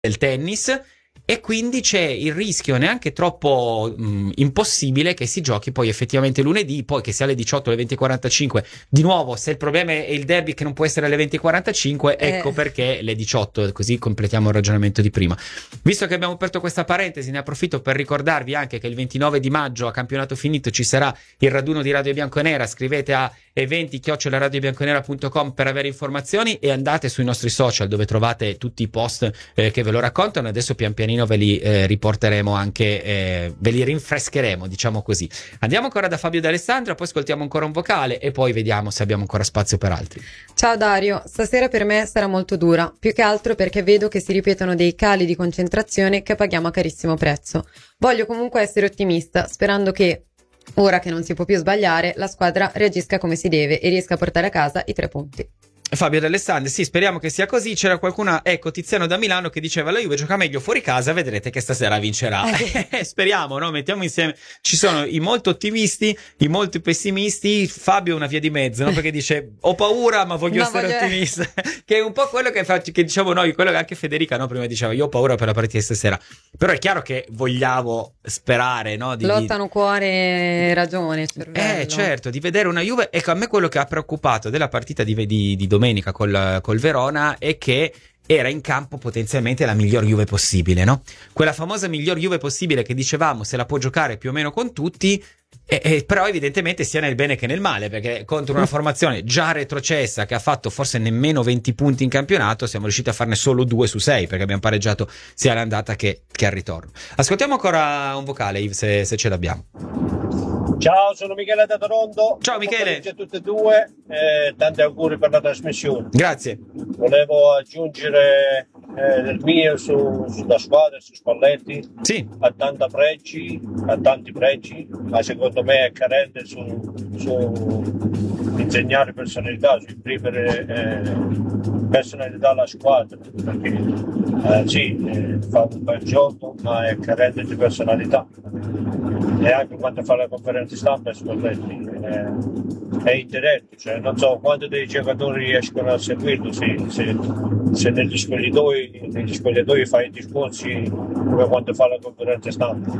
del tennis, e quindi c'è il rischio neanche troppo impossibile che si giochi poi effettivamente lunedì, poi che sia alle 18 alle 20:45. Di nuovo, se il problema è il derby che non può essere alle 20:45, ecco perché le 18, così completiamo il ragionamento di prima. Visto che abbiamo aperto questa parentesi, ne approfitto per ricordarvi anche che il 29 di maggio a campionato finito ci sarà il raduno di Radio Bianconera. Scrivete a eventi@radiobianconera.com per avere informazioni, e andate sui nostri social dove trovate tutti i post che ve lo raccontano. Adesso pian pianino ve li riporteremo anche, ve li rinfrescheremo, diciamo così. Andiamo ancora da Fabio D'Alessandro, poi ascoltiamo ancora un vocale e poi vediamo se abbiamo ancora spazio per altri. Ciao Dario, stasera per me sarà molto dura, più che altro perché vedo che si ripetono dei cali di concentrazione che paghiamo a carissimo prezzo. Voglio comunque essere ottimista, sperando che, ora che non si può più sbagliare, la squadra reagisca come si deve e riesca a portare a casa i 3 punti. Fabio D'Alessandro, sì, speriamo che sia così. C'era qualcuno, ecco, Tiziano da Milano, che diceva: la Juve gioca meglio fuori casa, vedrete che stasera vincerà. Speriamo, no? Mettiamo insieme. Ci sono i molto ottimisti, i molto pessimisti. Fabio è una via di mezzo, no? Perché dice: ho paura ma voglio essere ottimista. Che è un po' quello che diciamo noi, quello che anche Federica, no? Prima diceva: io ho paura per la partita di stasera. Però è chiaro che vogliamo sperare, no? Lottano cuore e ragione, cervello. Certo, di vedere una Juve. Ecco, a me quello che ha preoccupato della partita di domenica col Verona è che era in campo potenzialmente la miglior Juve possibile, no? Quella famosa miglior Juve possibile che dicevamo se la può giocare più o meno con tutti, però evidentemente sia nel bene che nel male, perché contro una formazione già retrocessa che ha fatto forse nemmeno 20 punti in campionato siamo riusciti a farne solo 2 su 6, perché abbiamo pareggiato sia all'andata che al ritorno. Ascoltiamo ancora un vocale, Yves, se ce l'abbiamo. Ciao, sono Michele da Toronto. Ciao Michele. A tutte e due, tanti auguri per la trasmissione. Grazie. Volevo aggiungere del mio sulla squadra, su Spalletti. Sì. Ha tanti pregi, ma secondo me è carente su insegnare personalità, su imprimere personalità alla squadra, perché fa un bel gioco, ma è carente di personalità. E anche quando fa la conferenza stampa Spalletti è indiretto, cioè non so quanti dei giocatori riescono a seguirlo, se negli spogliatoi fa i discorsi come quando fa la conferenza stampa,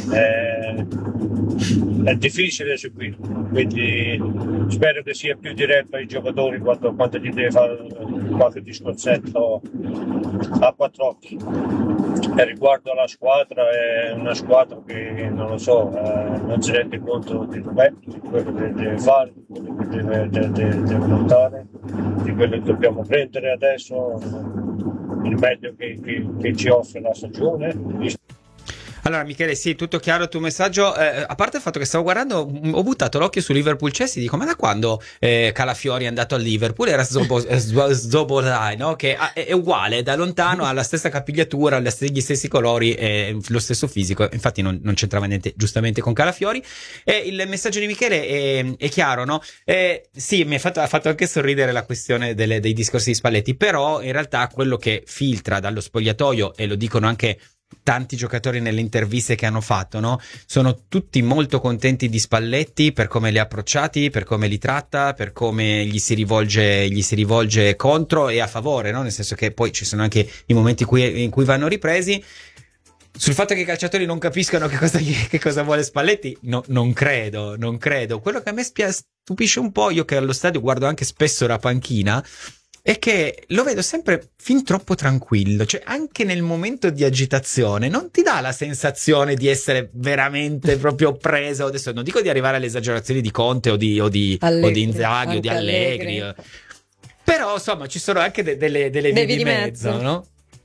è difficile seguirlo, quindi spero che sia più diretto ai giocatori quando gli deve fare qualche discorsetto a 4 occhi. E riguardo alla squadra, è una squadra che non lo so, non si rende conto di quello che deve fare, di quello che deve lottare, di quello che dobbiamo prendere adesso, il meglio che ci offre la stagione. Allora Michele, sì, tutto chiaro il tuo messaggio, a parte il fatto che stavo guardando, ho buttato l'occhio su Liverpool-Chelsea, dico: ma da quando Calafiori è andato al Liverpool? Era Szoboszlai, no? Che è uguale, da lontano, ha la stessa capigliatura, gli stessi colori, lo stesso fisico, infatti non c'entrava niente giustamente con Calafiori. E il messaggio di Michele è chiaro, no? Sì, ha fatto anche sorridere la questione dei discorsi di Spalletti, però in realtà quello che filtra dallo spogliatoio, e lo dicono anche tanti giocatori nelle interviste che hanno fatto, no? Sono tutti molto contenti di Spalletti per come li ha approcciati, per come li tratta, per come gli si rivolge contro e a favore, no? Nel senso che poi ci sono anche i momenti in cui vanno ripresi. Sul fatto che i calciatori non capiscano che cosa vuole Spalletti, no, non credo. Quello che a me stupisce un po', io che allo stadio guardo anche spesso la panchina, è che lo vedo sempre fin troppo tranquillo, cioè anche nel momento di agitazione non ti dà la sensazione di essere veramente proprio preso. Adesso non dico di arrivare alle esagerazioni di Conte o di Inzaghi o di Allegri. Però insomma ci sono anche delle vie di mezzo, no?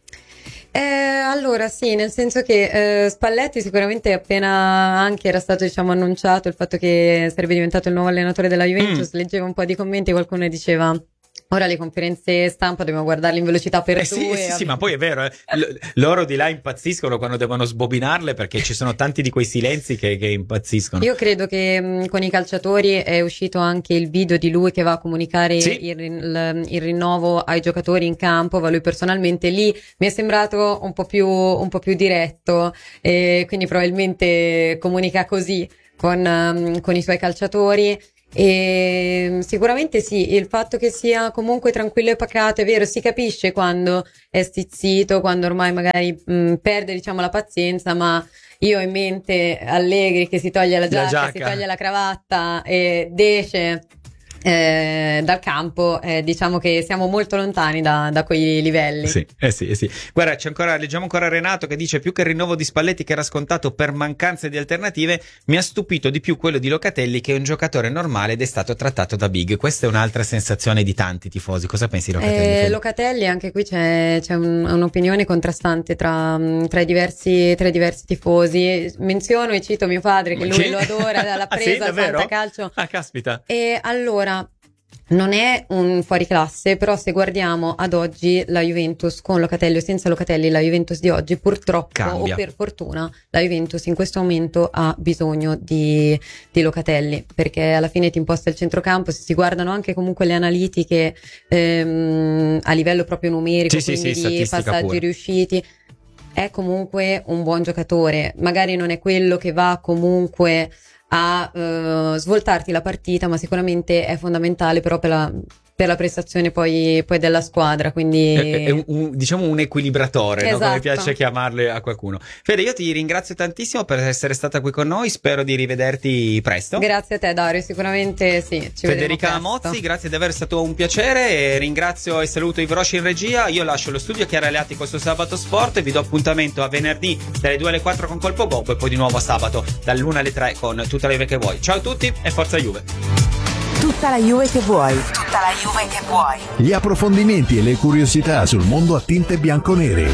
Allora sì, nel senso che Spalletti sicuramente appena anche era stato annunciato il fatto che sarebbe diventato il nuovo allenatore della Juventus, leggevo un po' di commenti, qualcuno diceva: ora le conferenze stampa dobbiamo guardarle in velocità per due. Sì, ma poi è vero, loro di là impazziscono quando devono sbobinarle, perché ci sono tanti di quei silenzi che impazziscono. Io credo che con i calciatori è uscito anche il video di lui che va a comunicare il rinnovo ai giocatori in campo, va lui personalmente, lì mi è sembrato un po' più diretto, e quindi probabilmente comunica così con i suoi calciatori. E sicuramente sì, il fatto che sia comunque tranquillo e pacato, è vero, si capisce quando è stizzito, quando ormai magari perde, diciamo, la pazienza, ma io ho in mente Allegri che si toglie la giacca, si toglie la cravatta ed esce dal campo, diciamo che siamo molto lontani da quei livelli. Sì. Guarda, leggiamo ancora Renato che dice: più che il rinnovo di Spalletti che era scontato per mancanza di alternative, mi ha stupito di più quello di Locatelli, che è un giocatore normale ed è stato trattato da big. Questa è un'altra sensazione di tanti tifosi. Cosa pensi di Locatelli? Locatelli, anche qui c'è un'opinione contrastante tra i diversi tifosi. Menziono e cito mio padre che lui lo adora, l'ha preso al fantacalcio. Ah, caspita. E allora non è un fuoriclasse, però se guardiamo ad oggi la Juventus con Locatelli o senza Locatelli, la Juventus di oggi purtroppo cambia. O per fortuna la Juventus in questo momento ha bisogno di Locatelli, perché alla fine ti imposta il centrocampo. Se si guardano anche comunque le analitiche a livello proprio numerico, quindi di passaggi pure riusciti, è comunque un buon giocatore. Magari non è quello che va comunque a svoltarti la partita, ma sicuramente è fondamentale però per la prestazione poi della squadra, quindi è diciamo un equilibratore, esatto, no? Come piace chiamarle a qualcuno. Fede, io ti ringrazio tantissimo per essere stata qui con noi, spero di rivederti presto. Grazie a te Dario, sicuramente sì, ci Federica Mozzi, grazie di aver stato un piacere, e ringrazio e saluto i Veloci in regia. Io lascio lo studio Chiara Leatti con il suo Sabato Sport e vi do appuntamento a venerdì dalle 2 alle 4 con Colpo Gobbo e poi di nuovo a sabato dall'1 alle 3 con tutta la Juve che vuoi. Ciao a tutti e forza Juve. Tutta la Juve che vuoi. Tutta la Juve che vuoi. Gli approfondimenti e le curiosità sul mondo a tinte bianconere.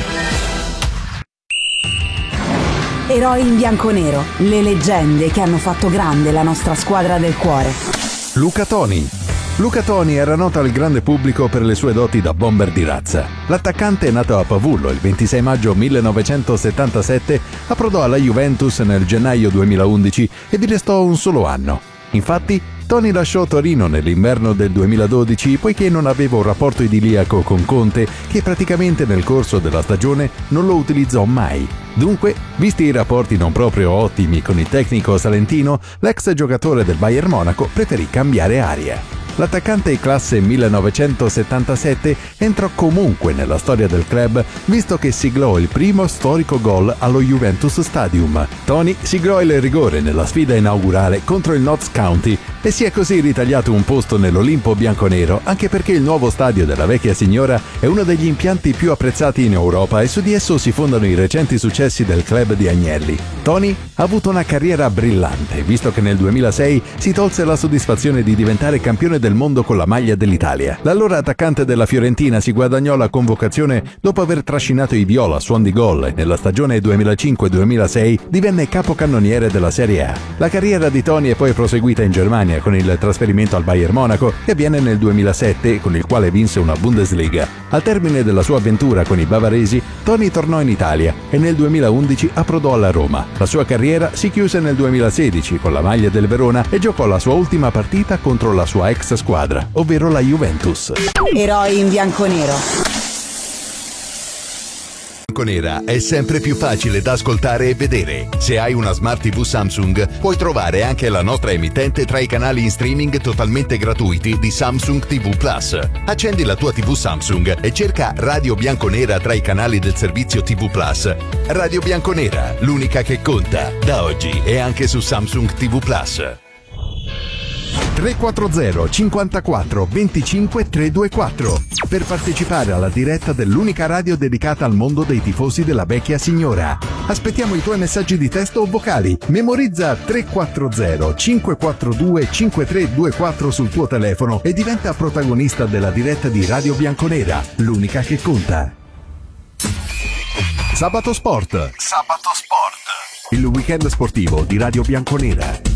Eroi in bianconero, le leggende che hanno fatto grande la nostra squadra del cuore. Luca Toni. Luca Toni era noto al grande pubblico per le sue doti da bomber di razza. L'attaccante, nato a Pavullo il 26 maggio 1977, approdò alla Juventus nel gennaio 2011 e vi restò un solo anno. Infatti, Toni lasciò Torino nell'inverno del 2012 poiché non aveva un rapporto idilliaco con Conte, che praticamente nel corso della stagione non lo utilizzò mai. Dunque, visti i rapporti non proprio ottimi con il tecnico salentino, l'ex giocatore del Bayern Monaco preferì cambiare aria. L'attaccante classe 1977 entrò comunque nella storia del club, visto che siglò il primo storico gol allo Juventus Stadium. Toni siglò il rigore nella sfida inaugurale contro il Notts County e si è così ritagliato un posto nell'Olimpo bianconero, anche perché il nuovo stadio della Vecchia Signora è uno degli impianti più apprezzati in Europa e su di esso si fondano i recenti successi del club di Agnelli. Toni ha avuto una carriera brillante, visto che nel 2006 si tolse la soddisfazione di diventare campione del mondo con la maglia dell'Italia. L'allora attaccante della Fiorentina si guadagnò la convocazione dopo aver trascinato i viola a suon di gol e nella stagione 2005-2006 divenne capocannoniere della Serie A. La carriera di Toni è poi proseguita in Germania con il trasferimento al Bayern Monaco che avviene nel 2007, con il quale vinse una Bundesliga. Al termine della sua avventura con i bavaresi, Toni tornò in Italia e nel 2011 approdò alla Roma. La sua carriera si chiuse nel 2016 con la maglia del Verona e giocò la sua ultima partita contro la sua ex squadra, ovvero la Juventus. Eroi in bianconero. Bianconera è sempre più facile da ascoltare e vedere. Se hai una Smart TV Samsung, puoi trovare anche la nostra emittente tra i canali in streaming totalmente gratuiti di Samsung TV Plus. Accendi la tua TV Samsung e cerca Radio Bianconera tra i canali del servizio TV Plus. Radio Bianconera, l'unica che conta. Da oggi è anche su Samsung TV Plus. 340 54 25 324 per partecipare alla diretta dell'unica radio dedicata al mondo dei tifosi della Vecchia Signora. Aspettiamo i tuoi messaggi di testo o vocali. Memorizza 340 542 5324 sul tuo telefono e diventa protagonista della diretta di Radio Bianconera, l'unica che conta. Sabato Sport. Sabato Sport. Il weekend sportivo di Radio Bianconera.